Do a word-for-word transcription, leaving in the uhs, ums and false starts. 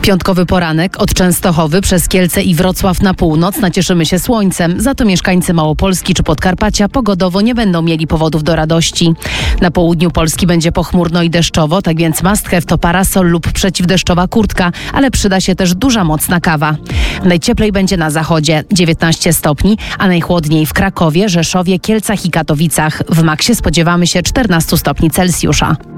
Piątkowy poranek od Częstochowy przez Kielce i Wrocław na północ nacieszymy się słońcem. Za to mieszkańcy Małopolski czy Podkarpacia pogodowo nie będą mieli powodów do radości. Na południu Polski będzie pochmurno i deszczowo, tak więc must have to parasol lub przeciwdeszczowa kurtka, ale przyda się też duża mocna kawa. Najcieplej będzie na zachodzie dziewiętnaście stopni, a najchłodniej w Krakowie, Rzeszowie, Kielcach i Katowicach. W maksie spodziewamy się czternaście stopni Celsjusza.